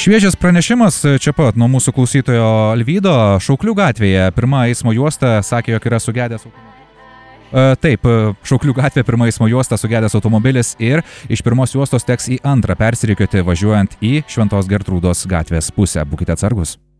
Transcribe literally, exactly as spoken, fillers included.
Šviežias pranešimas čia pat nuo mūsų klausytojo Alvydo. Šauklių gatvėje pirma eismo juosta sakė, jog yra sugedęs automobilis. Taip, Šauklių gatvė pirma eismo juosta sugedęs automobilis ir iš pirmos juostos teks į antrą persirikiuoti važiuojant į Šventos Gertrūdos gatvės pusę. Būkite atsargus.